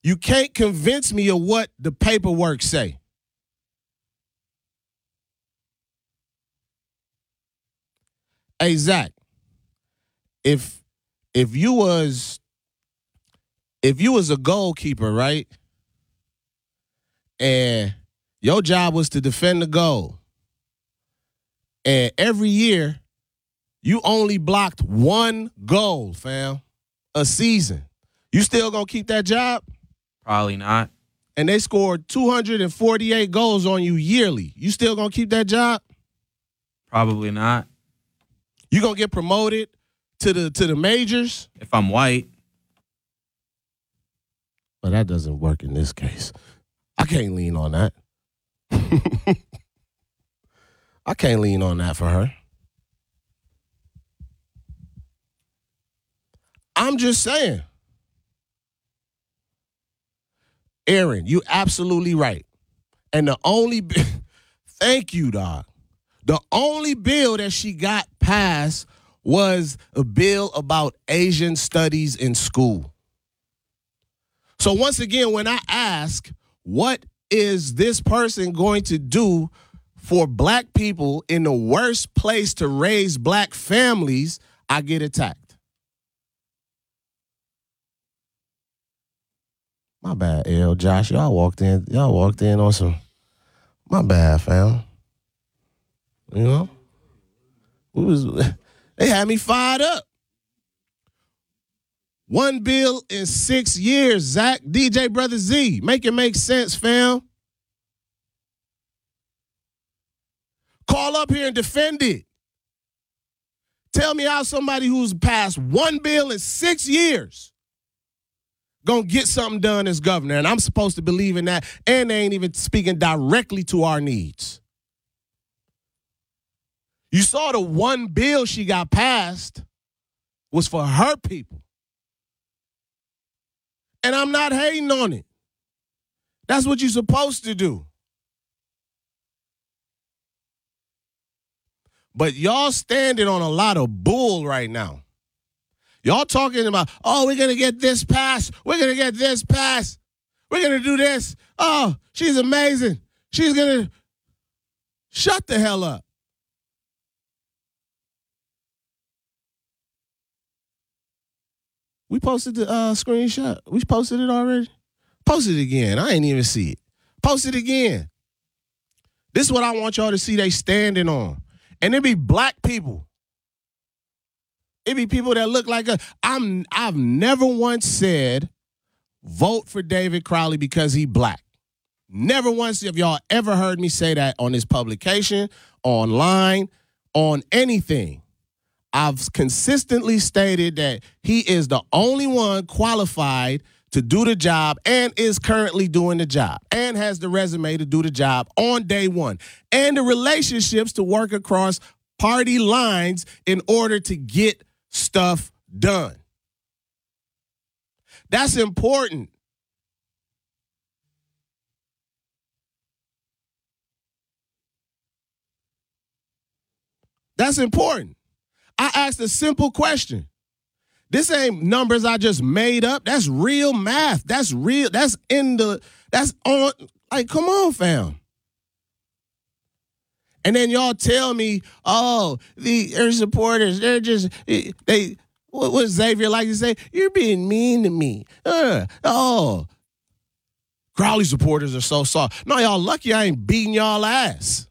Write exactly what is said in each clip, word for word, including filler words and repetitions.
You can't convince me of what the paperwork say. Hey, Zach, if if you was if you was a goalkeeper, right, and your job was to defend the goal, and every year you only blocked one goal, fam, a season, you still gonna keep that job? Probably not. And they scored two hundred forty-eight goals on you yearly. You still gonna keep that job? Probably not. You gonna get promoted to the to the majors? If I'm white. Well, that doesn't work in this case. I can't lean on that. I can't lean on that for her. I'm just saying. Aaron, you absolutely right. And the only thank you, dog. The only bill that she got passed was a bill about Asian studies in school. So once again, when I ask, what is this person going to do for black people in the worst place to raise black families, I get attacked. My bad, L. Josh. Y'all walked in. Y'all walked in on some. My bad, fam. You know, we was they had me fired up. One bill in six years, Zach. D J Brother Z, make it make sense, fam. Call up here and defend it. Tell me how somebody who's passed one bill in six years gonna get something done as governor, and I'm supposed to believe in that, and they ain't even speaking directly to our needs. You saw the one bill she got passed was for her people. And I'm not hating on it. That's what you're supposed to do. But y'all standing on a lot of bull right now. Y'all talking about, oh, we're going to get this passed. We're going to get this passed. We're going to do this. Oh, she's amazing. She's going to shut the hell up. We posted the uh, screenshot. We posted it already. Post it again. I ain't even see it. Post it again. This is what I want y'all to see they standing on. And it be black people. It be people that look like us. I'm, I've never once said, vote for David Crowley because he black. Never once have y'all ever heard me say that on this publication, online, on anything. I've consistently stated that he is the only one qualified to do the job and is currently doing the job and has the resume to do the job on day one and the relationships to work across party lines in order to get stuff done. That's important. That's important. I asked a simple question. This ain't numbers I just made up. That's real math. That's real. That's in the, that's on, like, come on, fam. And then y'all tell me, oh, the their supporters, they're just, they, what, what Xavier like to say? You're being mean to me. Uh, oh, Crowley supporters are so soft. No, y'all lucky I ain't beating y'all ass.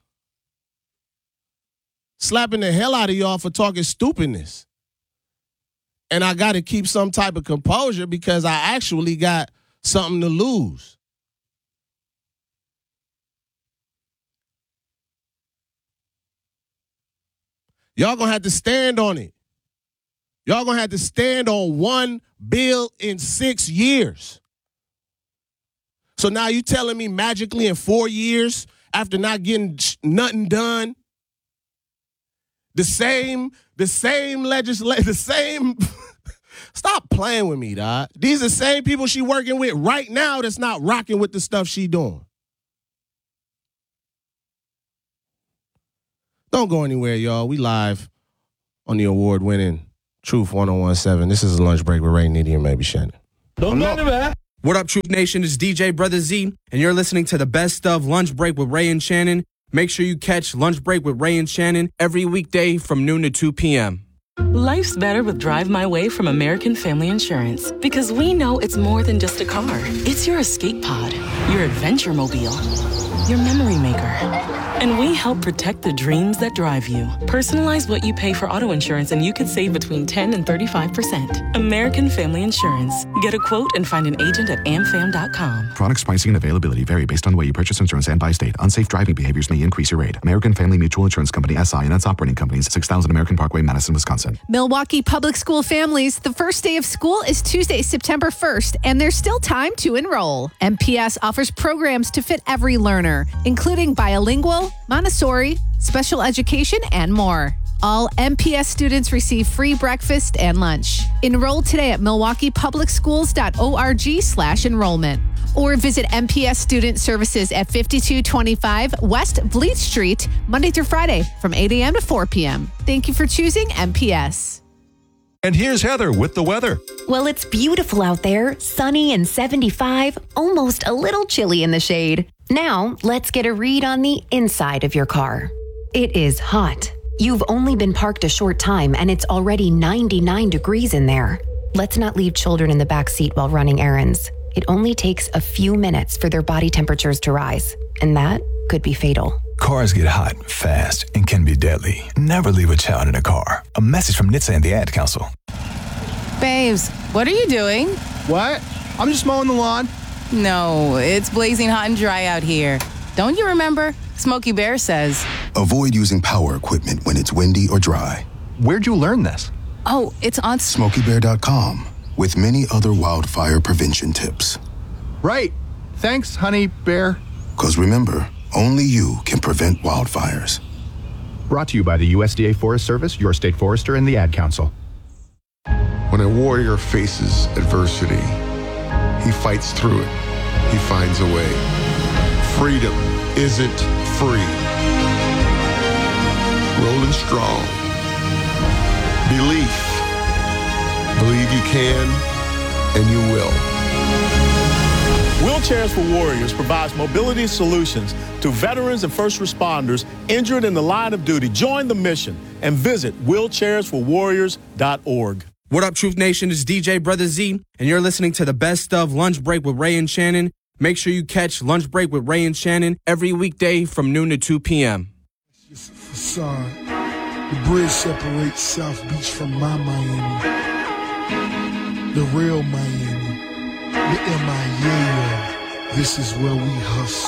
Slapping the hell out of y'all for talking stupidness. And I got to keep some type of composure because I actually got something to lose. Y'all going to have to stand on it. Y'all going to have to stand on one bill in six years. So now you telling me magically in four years, after not getting nothing done, The same, the same legislation, the same. Stop playing with me, dog. These are the same people she working with right now that's not rocking with the stuff she doing. Don't go anywhere, y'all. We live on the award-winning Truth one oh one seven. This is a lunch break with Ray Nitty and maybe Shannon. Don't go anywhere. What up, Truth Nation? It's D J Brother Z, and you're listening to the best of Lunch Break with Ray and Shannon. Make sure you catch Lunch Break with Ray and Shannon every weekday from noon to two p.m. Life's better with Drive My Way from American Family Insurance, because we know it's more than just a car. It's your escape pod, your adventure mobile, your memory maker. And we help protect the dreams that drive you. Personalize what you pay for auto insurance and you could save between ten and thirty-five percent. American Family Insurance. Get a quote and find an agent at am fam dot com. Products, pricing, and availability vary based on the way you purchase insurance and by state. Unsafe driving behaviors may increase your rate. American Family Mutual Insurance Company, S I and its operating companies, six thousand American Parkway, Madison, Wisconsin. Milwaukee Public School families, the first day of school is Tuesday, September first, and there's still time to enroll. M P S offers programs to fit every learner, including bilingual, Montessori, special education, and more. All M P S students receive free breakfast and lunch. Enroll today at milwaukee public schools dot org slash enrollment. Or visit M P S Student Services at fifty-two twenty-five West Bleeth Street, Monday through Friday from eight a.m. to four p.m. Thank you for choosing M P S. And here's Heather with the weather. Well, it's beautiful out there, sunny and seventy-five, almost a little chilly in the shade. Now, let's get a read on the inside of your car. It is hot. You've only been parked a short time and it's already ninety-nine degrees in there. Let's not leave children in the back seat while running errands. It only takes a few minutes for their body temperatures to rise, and that could be fatal. Cars get hot, fast, and can be deadly. Never leave a child in a car. A message from N H T S A and the Ad Council. Babes, what are you doing? What? I'm just mowing the lawn. No, it's blazing hot and dry out here. Don't you remember? Smokey Bear says, avoid using power equipment when it's windy or dry. Where'd you learn this? Oh, it's on smokey bear dot com with many other wildfire prevention tips. Right. Thanks, honey bear. Because remember, only you can prevent wildfires. Brought to you by the U S D A Forest Service, your state forester, and the Ad Council. When a warrior faces adversity, he fights through it. He finds a way. Freedom isn't free. Rolling strong. Belief. Believe you can, and you will. Wheelchairs for Warriors provides mobility solutions to veterans and first responders injured in the line of duty. Join the mission and visit wheelchairs for warriors dot org. What up, Truth Nation? It's D J Brother Z, and you're listening to the best of Lunch Break with Ray and Shannon. Make sure you catch Lunch Break with Ray and Shannon every weekday from noon to two p.m. It's a facade. The bridge separates South Beach from my Miami. The real Miami. The M I A. This is where we hustle.